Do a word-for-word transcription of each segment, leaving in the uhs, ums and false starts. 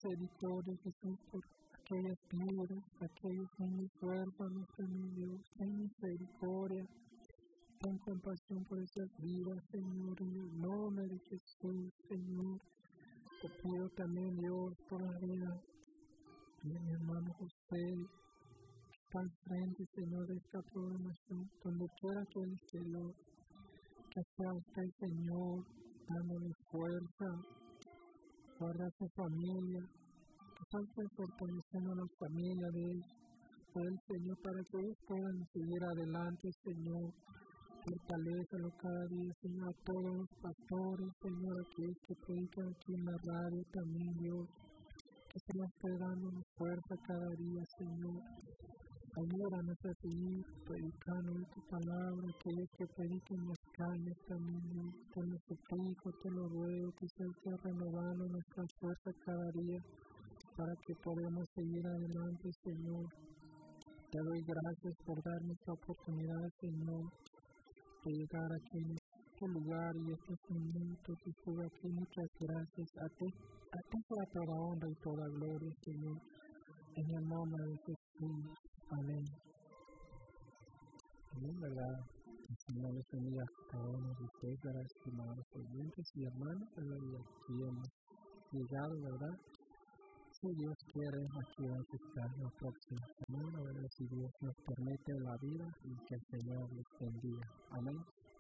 misericordia, Jesús, por aquellas viudas, aquellos niños huérfanos, Señor Dios. Ten misericordia, ten compasión por esas vidas, Señor, en el nombre de Jesús, Señor. Te pido también, Dios, por la vida de mi hermano José, que está al frente, Señor, de esta programación, donde quiera que él esté, Dios, que sea usted, Señor, dándole fuerza, guarda a su familia, que sea usted fortaleciendo a la familia de él, de él, Señor, para que ellos puedan seguir adelante, Señor. Fortalécelo cada día, Señor, a todos los pastores, Señor, aquellos que predican aquí en la radio también, Dios, que se nos esté dando fuerza cada día, Señor. Ayúdanos a seguir predicando tu palabra, aquellos que predican en las calles también, Dios. Te lo suplico, te lo ruego, que se esté renovando nuestra fuerza cada día, para que podamos seguir adelante, Señor. Te doy gracias por darnos esta oportunidad, Señor, de llegar aquí en este lugar y estos minutos que estuve aquí. Muchas gracias a ti, a ti para toda honra y toda gloria, Señor, en el nombre de Jesús. Amén. Amén, ¿verdad? El Señor les bendiga a cada uno de ustedes, ¿verdad? Estimados oyentes y hermanos, ¿verdad? Y aquí hemos llegado, ¿verdad? Si Dios quiere, aquí vamos a estar la próxima semana, ¿verdad? Si Dios nos permite la vida y que el Señor les bendiga. Amén.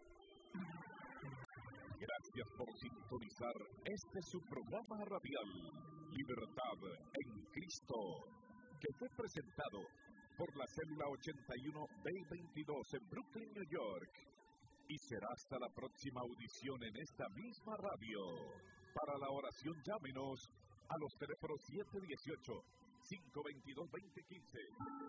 Gracias por sintonizar este su programa radial, Libertad en Cristo, que fue presentado por la célula ochenta y uno B veintidós en Brooklyn, New York. Y será hasta la próxima audición en esta misma radio. Para la oración, llámenos a los teléfonos siete uno ocho, cinco dos dos, dos cero uno cinco.